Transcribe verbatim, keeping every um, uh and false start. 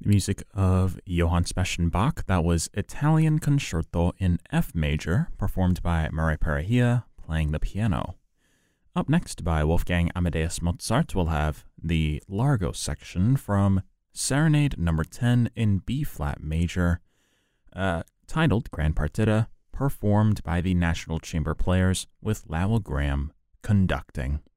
The music of Johann Sebastian Bach, that was Italian Concerto in F major, performed by Murray Perahia, playing the piano. Up next by Wolfgang Amadeus Mozart, we'll have the Largo section from Serenade number ten in B-flat major, uh, titled Grand Partita, performed by the National Chamber Players with Lowell Graham conducting.